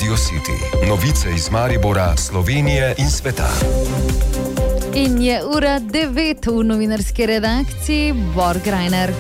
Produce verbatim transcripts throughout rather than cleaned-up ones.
Radio City. Novice iz Maribora, Slovenije in sveta. In je ura devet v novinarski redakciji, Bor Greiner.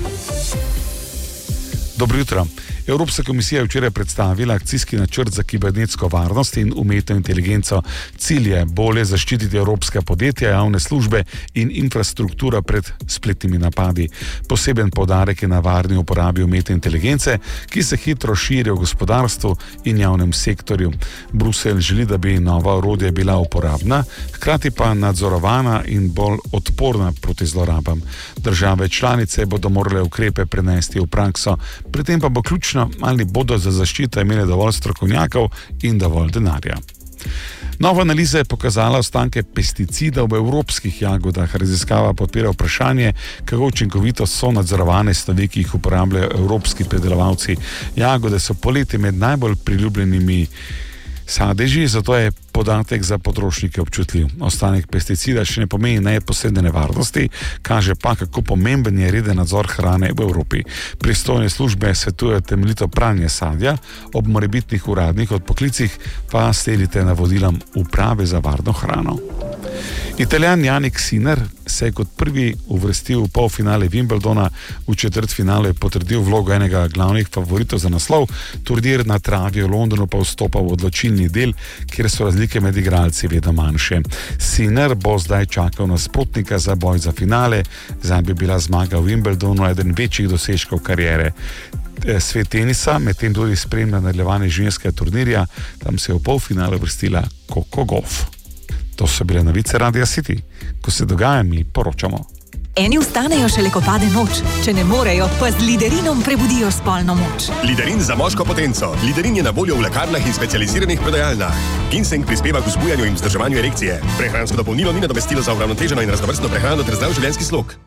Dobro jutro. Evropska komisija je včeraj predstavila akcijski načrt za kibernetsko varnost in umetno inteligenco. Cilj je bolje zaščititi evropska podjetja, javne službe in infrastruktura pred spletnimi napadi. Poseben poudarek je na varni uporabi umetne inteligence, ki se hitro širi v gospodarstvu in javnem sektorju. Bruselj želi, da bi nova orodja bila uporabna, hkrati pa nadzorovana in bolj odporna proti zlorabam. Države članice bodo morale ukrepe prenesti v prakso, pri tem pa bo ključno, ali bodo za zaščito imeli dovolj strokovnjakov in dovolj denarja. Nova analiza je pokazala ostanke pesticidov v evropskih jagodah. Raziskava podpira vprašanje, kako učinkovito so nadzorovane snovi, ki jih uporabljajo evropski predelovalci. Jagode so poleti med najbolj priljubljenimi sadeži, zato je podatek za potrošnike občutljiv. Ostanek pesticida še ne pomeni neposredne nevarnosti, kaže pa, kako pomemben je reden nadzor hrane v Evropi. Pristojne službe svetujejo temeljito pranje sadja, ob morebitnih uradnih odpoklicih pa sledite navodilom Uprave za varno hrano. Italijan Jannik Sinner se je kot prvi uvrstil v polfinale Wimbledona, v četrtfinalu je potrdil vlogo enega glavnih favoritov za naslov, turnir na travi v Londonu pa vstopa v odločilni del, kjer so razlike med igralci vedno manjše. Sinner bo zdaj čakal nasprotnika za boj za finale, zdaj bi bila zmaga v Wimbledonu eden večjih dosežkov kariere. Svet tenisa medtem tudi spremlja nadaljevanje ženskega turnirja, tam se je v polfinale vrstila Coco Gauff. To so bile novice Radia City. Ko se dogaja, mi poročamo. Eni vstanejo šele, ko pade noč. Če ne morejo, pa z Liderinom prebudijo spolno moč. Liderin za moško potenco. Liderin je na voljo v lekarnah in specializiranih prodajalnah. Ginseng prispeva k vzbujanju in vzdrževanju erekcije. Prehransko dopolnilo ni nadomestilo za uravnoteženo in raznovrstno prehrano ter zdrav življenjski slog.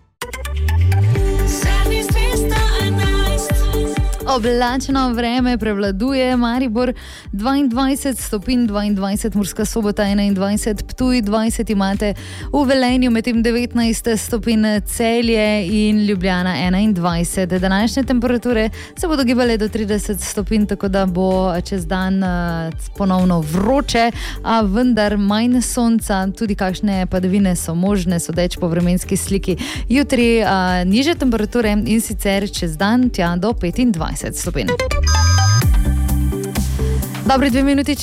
Oblačno vreme prevladuje, Maribor dvaindvajset stopinj, dvaindvajset, Murska Sobota enaindvajset, Ptuj dvajset imate, v Velenju medtem devetnajst stopinj, Celje in Ljubljana enaindvajset. Današnje temperature se bodo gibale do trideset stopinj, tako da bo čez dan ponovno vroče, a vendar manj sonca, tudi kakšne padavine so možne, sodeč po vremenski sliki. Jutri a, niže temperature in sicer čez dan tja do petindvajset stopinj. Dobri dve minuti.